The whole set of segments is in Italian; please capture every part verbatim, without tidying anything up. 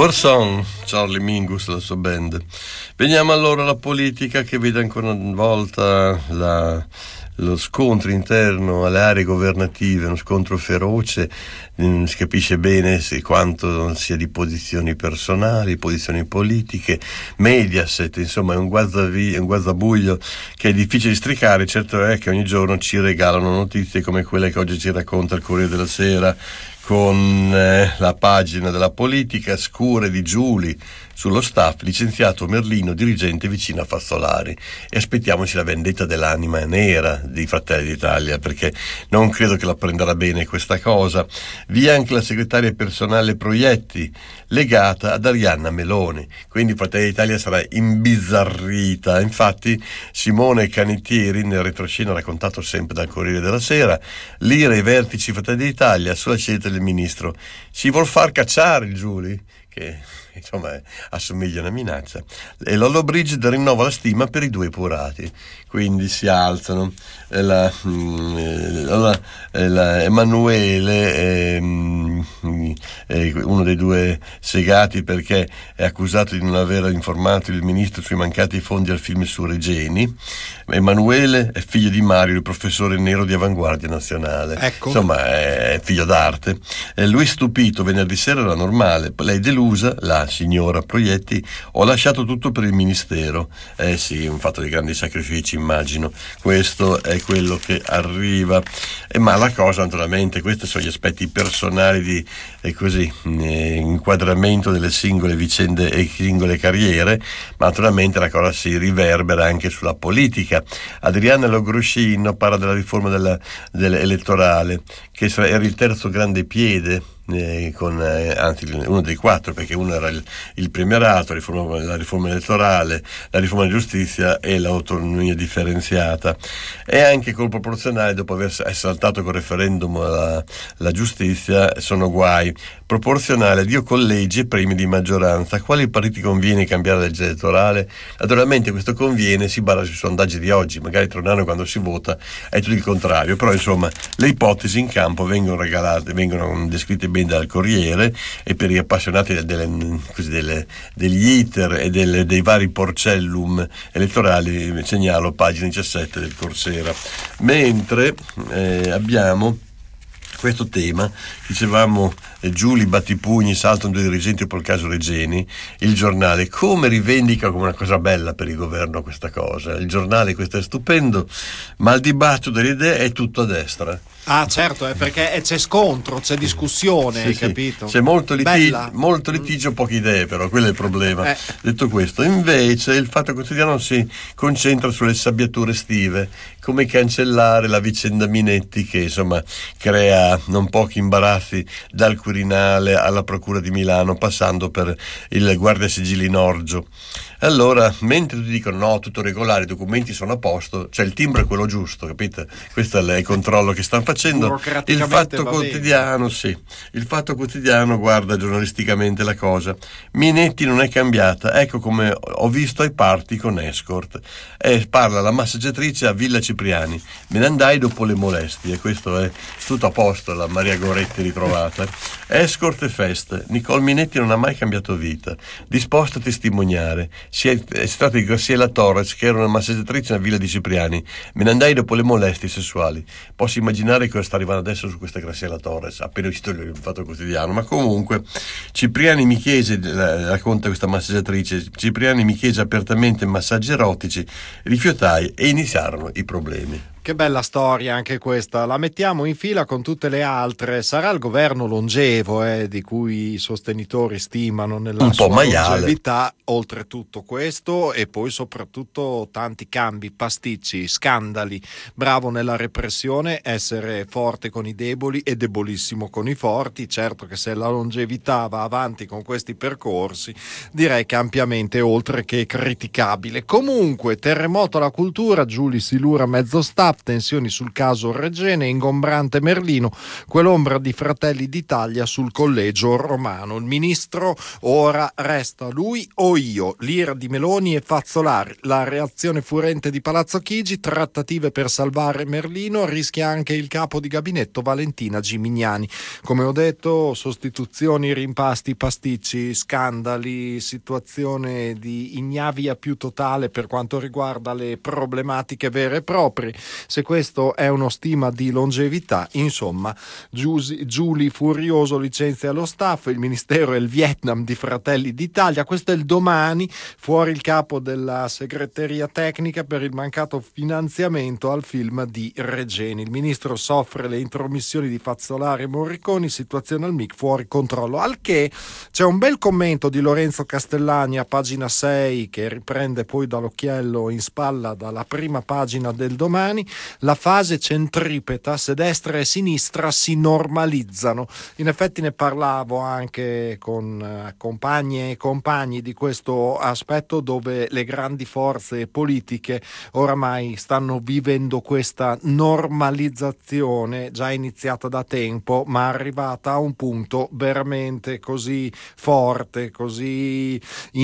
Our Song, Charlie Mingus, la sua band. Veniamo allora alla politica, che vede ancora una volta la, lo scontro interno alle aree governative, uno scontro feroce. Non si capisce bene se quanto sia di posizioni personali, posizioni politiche. Mediaset, insomma, è un guazzavi, un guazzabuglio che è difficile districare. Certo è che ogni giorno ci regalano notizie come quelle che oggi ci racconta il Corriere della Sera, con eh, la pagina della politica, scure di Giuli sullo staff, licenziato Merlino, dirigente vicino a Fazzolari. E aspettiamoci la vendetta dell'anima nera di Fratelli d'Italia, perché non credo che la prenderà bene questa cosa. Via anche la segretaria personale Proietti, legata ad Arianna Meloni, quindi Fratelli d'Italia sarà imbizzarrita. Infatti Simone Canitieri, nel retroscena raccontato sempre dal Corriere della Sera, l'ira ai vertici Fratelli d'Italia sulla scelta del ministro. Si vuol far cacciare il Giuli, che insomma assomiglia a una minaccia, e Lollobrigida rinnova la stima per i due epurati, quindi si alzano. E la, la, la Emanuele è, è uno dei due segati perché è accusato di non aver informato il ministro sui mancati fondi al film su Regeni. Emanuele è figlio di Mario, il professore nero di Avanguardia Nazionale, ecco. Insomma è figlio d'arte. E lui stupito, venerdì sera era normale, lei delusa, la signora Proietti: ho lasciato tutto per il ministero. Eh sì, un fatto di grandi sacrifici, immagino. Questo è quello che arriva. E ma la cosa, naturalmente, questi sono gli aspetti personali di eh, così eh, inquadramento delle singole vicende e singole carriere, ma naturalmente la cosa si riverbera anche sulla politica. Adriana Logroscino parla della riforma della, dell'elettorale, che era il terzo grande piede, eh, con eh, anzi uno dei quattro, perché uno era il, il premierato, la riforma, la riforma elettorale, la riforma della giustizia e l'autonomia differenziata. E anche col proporzionale, dopo aver saltato col referendum la, la giustizia, sono guai. Proporzionale, Dio collegi e premi di maggioranza. Quali partiti conviene cambiare la legge elettorale? Naturalmente questo conviene si basa sui sondaggi di oggi, magari tra un anno quando si vota è tutto il contrario, però insomma le ipotesi in campo vengono regalate, vengono descritte bene dal Corriere, e per gli appassionati delle, così, delle, degli iter e delle, dei vari porcellum elettorali segnalo pagina diciassette del Corsera. Mentre eh, abbiamo questo tema, dicevamo, eh, Giuli battipugni, saltano due dirigenti per il caso Regeni. Il Giornale come rivendica come una cosa bella per il governo questa cosa. Il Giornale, questo è stupendo, ma il dibattito delle idee è tutto a destra. Ah certo, è perché c'è scontro, c'è discussione, sì, hai sì. capito? C'è molto litigio, molto litigio, poche idee, però quello è il problema. Eh. Detto questo, invece il Fatto Quotidiano si concentra sulle sabbiature estive, come cancellare la vicenda Minetti, che insomma crea non pochi imbarazzi dal Quirinale alla Procura di Milano, passando per il Guardasigilli Norgio. Allora, mentre tutti dicono no, tutto regolare, i documenti sono a posto, cioè il timbro è quello giusto, capite? Questo è il controllo che stanno facendo. Il Fatto Quotidiano, sì, il Fatto Quotidiano guarda giornalisticamente la cosa. Minetti non è cambiata, ecco come ho visto ai party con escort. E parla la massaggiatrice a Villa Cipriani. Me ne andai dopo le molestie, questo è tutto a posto, la Maria Goretti ritrovata. Escort e feste. Nicole Minetti non ha mai cambiato vita, disposta a testimoniare. Si è, è stata di Graciela Torres, che era una massaggiatrice nella Villa di Cipriani. Me ne andai dopo le molestie sessuali. Posso immaginare cosa sta arrivando adesso su questa Graciela Torres, appena uscito il Fatto Quotidiano. Ma comunque Cipriani mi chiese, racconta questa massaggiatrice, Cipriani mi chiese apertamente massaggi erotici, rifiutai e iniziarono i problemi. Che bella storia anche questa, la mettiamo in fila con tutte le altre. Sarà il governo longevo, eh, di cui i sostenitori stimano nella un sua po' maiale. longevità, oltretutto questo, e poi soprattutto tanti cambi, pasticci, scandali. Bravo nella repressione, essere forte con i deboli e debolissimo con i forti. Certo che se la longevità va avanti con questi percorsi, direi che ampiamente oltre che criticabile. Comunque, terremoto alla cultura, Giuli Silura mezzo staff, Staff, tensioni sul caso Regeni, ingombrante Merlino, quell'ombra di Fratelli d'Italia sul collegio romano. Il ministro ora resta lui o io, l'ira di Meloni e Fazzolari, la reazione furente di Palazzo Chigi, trattative per salvare Merlino, rischia anche il capo di gabinetto Valentina Gimignani. Come ho detto, sostituzioni, rimpasti, pasticci, scandali, situazione di ignavia più totale per quanto riguarda le problematiche vere e proprie. Se questo è uno stima di longevità, insomma, Giuli furioso licenzia lo staff, il ministero è il Vietnam di Fratelli d'Italia. Questo è il Domani, fuori il capo della segreteria tecnica per il mancato finanziamento al film di Regeni. Il ministro soffre le intromissioni di Fazzolari e Morriconi, situazione al M I C fuori controllo. Al che c'è un bel commento di Lorenzo Castellani a pagina sei che riprende poi dall'occhiello in spalla dalla prima pagina del Domani. La fase centripeta, se destra e sinistra si normalizzano. In effetti ne parlavo anche con eh, compagne e compagni di questo aspetto, dove le grandi forze politiche oramai stanno vivendo questa normalizzazione già iniziata da tempo, ma arrivata a un punto veramente così forte, così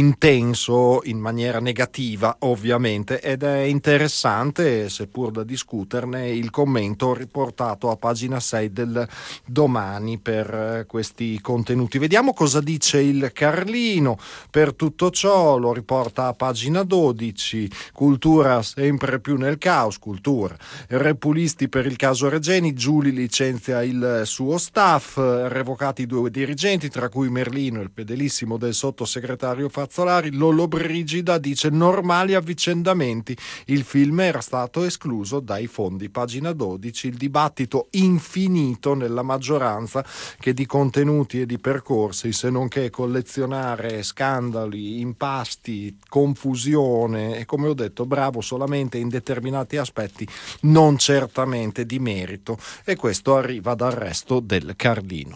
intenso in maniera negativa ovviamente, ed è interessante, seppur da discuterne, il commento riportato a pagina sei del Domani per questi contenuti. Vediamo cosa dice il Carlino per tutto ciò, lo riporta a pagina dodici. Cultura sempre più nel caos, cultura. Repulisti per il caso Regeni, Giuli licenzia il suo staff, revocati due dirigenti, tra cui Merlino, il fedelissimo del sottosegretario Fazzolari. Lollobrigida dice normali avvicendamenti, il film era stato escluso dai fondi. Pagina dodici, il dibattito infinito nella maggioranza che di contenuti e di percorsi, se non che collezionare scandali, impasti, confusione e, come ho detto, bravo solamente in determinati aspetti, non certamente di merito. E questo arriva dal resto del Carlino.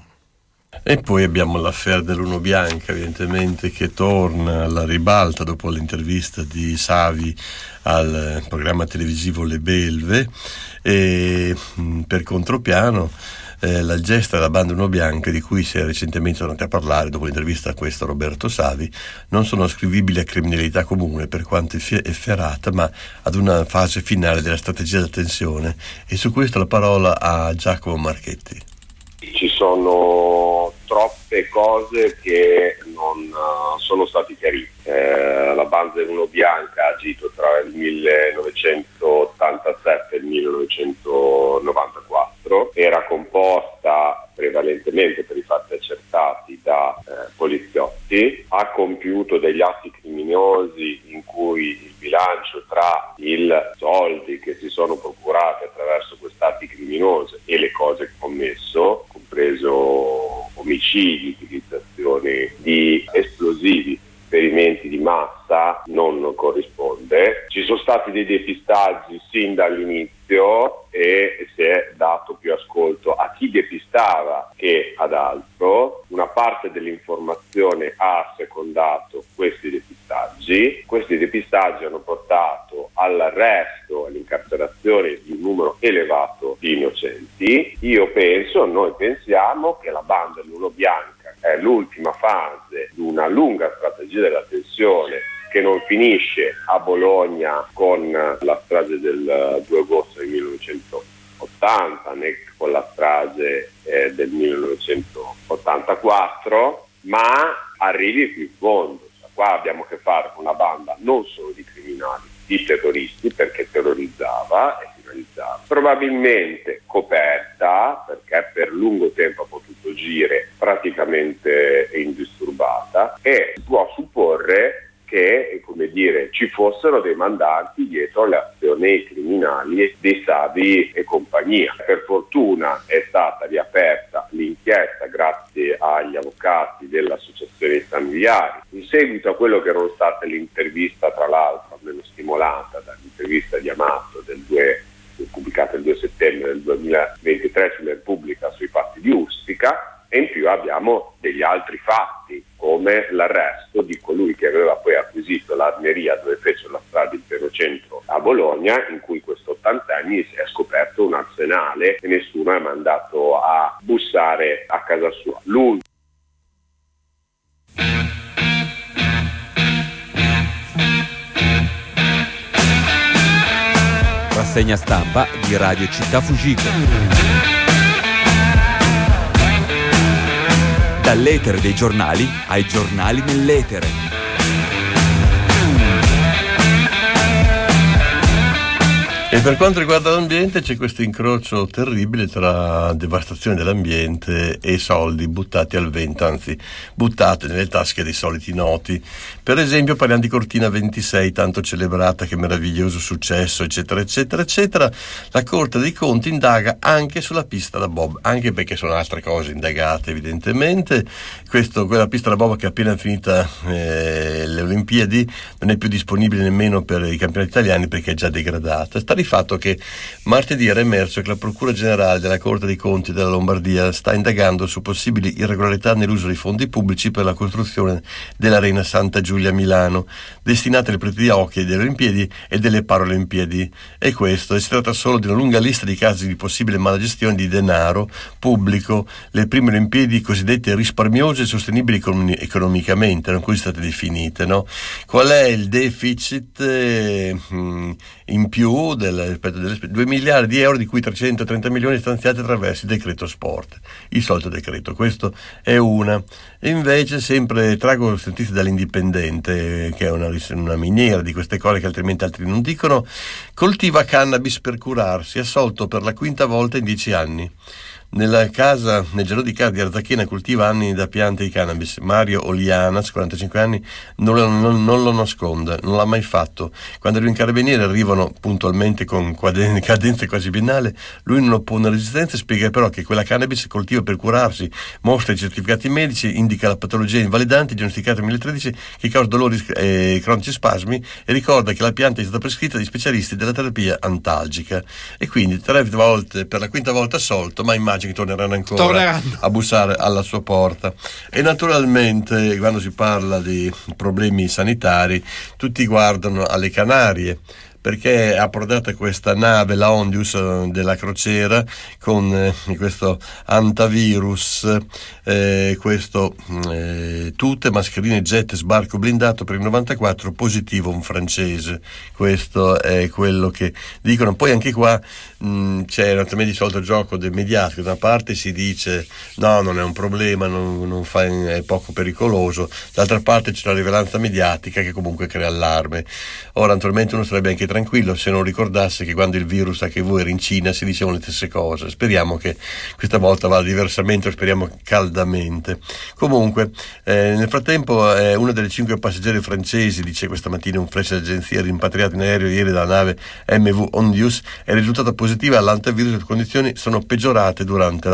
E poi abbiamo l'affaire dell'Uno Bianca, evidentemente, che torna alla ribalta dopo l'intervista di Savi al programma televisivo Le Belve, e per contropiano eh, la gesta della banda Uno Bianca, di cui si è recentemente tornati a parlare dopo l'intervista a questo Roberto Savi, non sono ascrivibili a criminalità comune per quanto efferata, ma ad una fase finale della strategia della tensione. E su questo la parola a Giacomo Marchetti. Ci sono troppe cose che non uh, sono state chiarite. Eh, la banda Uno Bianca ha agito tra il millenovecentottantasette e il millenovecentonovantaquattro, era composta prevalentemente, per i fatti accertati, da eh, poliziotti, ha compiuto degli atti criminosi in cui il bilancio tra i soldi che si sono procurati attraverso questi atti criminosi e le cose che ha commesso, compreso omicidi, utilizzazione di esplosivi, ferimenti di massa, non corrisponde. Ci sono stati dei depistaggi sin dall'inizio e si è dato più ascolto a chi depistava che ad altro. Una parte dell'informazione ha secondato questi depistaggi. Questi depistaggi hanno portato all'arresto, all'incarcerazione di un numero elevato di innocenti. Io penso, noi pensiamo che la banda dell'Uno Bianca è l'ultima fase di una lunga strategia della tensione che non finisce a Bologna con la strage del due agosto del millenovecentottanta né con la strage eh, del millenovecentottantaquattro, ma arrivi più in fondo. Cioè, qua abbiamo a che fare con una banda non solo di criminali, di terroristi, perché terrorizzava e finalizzava, probabilmente coperta perché per lungo tempo ha potuto agire praticamente indisturbata, e si può supporre che, come dire, ci fossero dei mandanti dietro le azioni criminali dei Savi e compagnia. Per fortuna è stata riaperta l'inchiesta grazie agli avvocati dell'associazione familiari, in seguito a quello che era stata l'intervista, tra l'altro almeno stimolata dall'intervista di Amato del due, pubblicata il due settembre del duemilaventitré sulla Repubblica sui fatti di Ustica. E in più abbiamo degli altri fatti, come l'arresto di colui che aveva poi acquisito l'armeria dove fece la strada del Pienocentro a Bologna, in cui questo ottanta anni si è scoperto un arsenale e nessuno è mandato a bussare a casa sua. Lui Rassegna stampa di Radio Città Fujiko. Dall'etere dei giornali ai giornali nell'etere. E per quanto riguarda l'ambiente c'è questo incrocio terribile tra devastazione dell'ambiente e soldi buttati al vento, anzi buttati nelle tasche dei soliti noti. Per esempio parliamo di Cortina ventisei, tanto celebrata, che meraviglioso successo, eccetera, eccetera, eccetera. La Corte dei Conti indaga anche sulla pista da bob, anche perché sono altre cose indagate evidentemente. Questo, quella pista da bob che è appena finita eh, le Olimpiadi non è più disponibile nemmeno per i campionati italiani perché è già degradata. Sta di fatto che martedì era emerso che la Procura Generale della Corte dei Conti della Lombardia sta indagando su possibili irregolarità nell'uso dei fondi pubblici per la costruzione dell'Arena Santa Giulia a Milano, destinata alle partite di hockey delle Olimpiadi e delle Paralimpiadi. E questo, si tratta solo di una lunga lista di casi di possibile malagestione di denaro pubblico. Le prime Olimpiadi cosiddette risparmiose e sostenibili econom- economicamente, erano così state definite, no? Qual è il deficit eh, in più del rispetto delle spese? due miliardi di euro, di cui trecentotrenta milioni stanziati attraverso il decreto sport, il solito decreto. Questo è una. E invece, sempre trago sentite dall'Indipendente, che è una, una miniera di queste cose che altrimenti altri non dicono, coltiva cannabis per curarsi, assolto per la quinta volta in dieci anni. Nella casa, nel giardino di casa di Arzachena, coltiva anni da piante di cannabis. Mario Olianas, quarantacinque anni, non lo, non, non lo nasconde, non l'ha mai fatto. Quando i carabinieri arrivano puntualmente con cadenze quasi biennale, lui non oppone resistenza e spiega però che quella cannabis coltiva per curarsi, mostra i certificati medici, indica la patologia invalidante diagnosticata nel duemilatredici che causa dolori e cronici spasmi, e ricorda che la pianta è stata prescritta dagli specialisti della terapia antalgica. E quindi tre volte, per la quinta volta assolto, ma immagino che torneranno ancora torneranno. a bussare alla sua porta. E naturalmente quando si parla di problemi sanitari tutti guardano alle Canarie, perché è approdata questa nave, la Ondius, della crociera, con eh, questo antivirus, eh, questo eh, tute, mascherine, jet, sbarco blindato per il novantaquattro, positivo un francese. Questo è quello che dicono. Poi anche qua mh, c'è naturalmente di solito il gioco del mediatico. Da una parte si dice no, non è un problema, non, non fa, è poco pericoloso, dall'altra parte c'è la rilevanza mediatica che comunque crea allarme. Ora naturalmente uno sarebbe anche tranquillo se non ricordasse che quando il virus a che voi era in Cina si dicevano le stesse cose. Speriamo che questa volta vada diversamente, o speriamo caldamente. Comunque eh, nel frattempo eh, una delle cinque passeggeri francesi, dice questa mattina un flash d'agenzia, rimpatriato in aereo ieri dalla nave M V Ondius, è risultata positiva all'antivirus e le condizioni sono peggiorate durante la